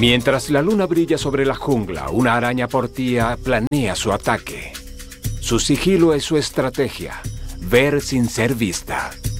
Mientras la luna brilla sobre la jungla, una araña portía planea su ataque. Su sigilo es su estrategia, ver sin ser vista.